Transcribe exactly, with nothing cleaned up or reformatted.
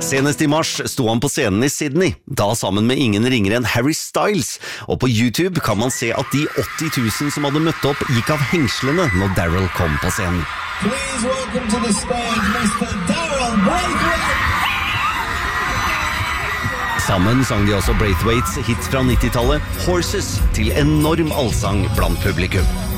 Senest i mars sto han på scenen i Sydney, da sammen med ingen ringere enn Harry Styles, og på YouTube kan man se at de åtti tusen som hadde møtt opp gikk av hengslene når Daryl kom på scenen. Please welcome to the stage, mister Daryl Braithwaite! Sammen sang de også Braithwaites hit fra nittitallet, Horses, til enorm allsang blant publikum.